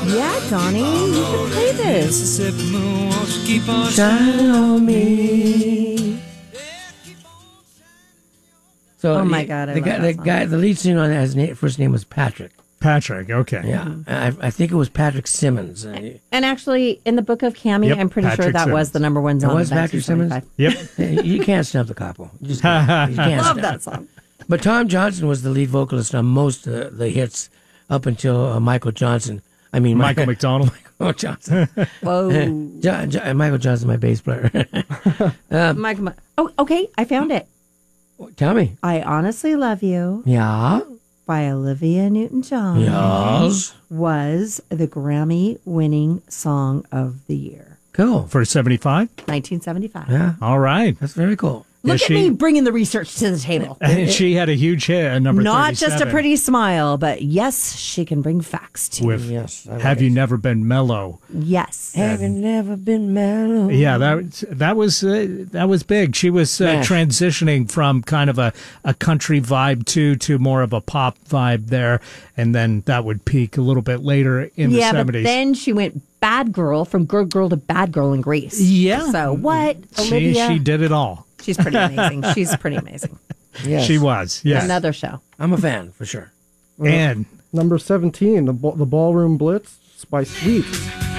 Yeah, Donnie, you should play this. Shine on me. So Oh my God, I love that song. the lead singer on that, his first name was Patrick. Patrick, okay. Yeah, I think it was Patrick Simmons. And actually, in the book of Cammie, Yep, I'm pretty sure Patrick that was Simmons. the number one song. It was of Patrick Simmons? 1975. Yep. You can't snub the couple. You just can't. You can't Love snub. that song. But Tom Johnson was the lead vocalist on most of the hits up until Michael Johnson. Michael McDonald. Michael Johnson. Whoa. Michael Johnson, my bass player. Oh, okay. I found it. Tell me. I Honestly Love You Yeah. by Olivia Newton-John Yes. was the Grammy-winning song of the year, Cool. For 75? 1975. Yeah. All right. That's very cool. Look at me bringing the research to the table. And she had a huge hit at number Not 37. just a pretty smile, but yes, she can bring facts to With you. Yes. I like Have it. You Never Been Mellow? Yes. Have you never been mellow? Yeah, that was big. She was transitioning from kind of a country vibe to more of a pop vibe there, and then that would peak a little bit later in the 70s. But then she went bad girl, from good girl to bad girl in Grease. Yeah. So what, Olivia? She did it all. She's pretty amazing. She's pretty amazing. Yes. She was. Yes. Another show. I'm a fan, for sure. And Number 17, the Ballroom Blitz by Sweet.